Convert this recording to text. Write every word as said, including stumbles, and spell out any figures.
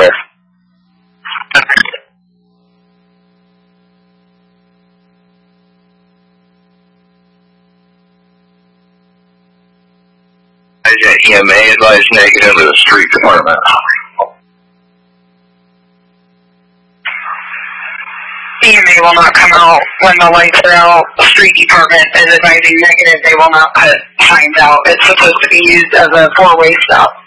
clear. E M A advised negative to the street department. E M A will not come out when the lights are out. The street department is advising negative. They will not put signs out. It's supposed to be used as a four-way stop.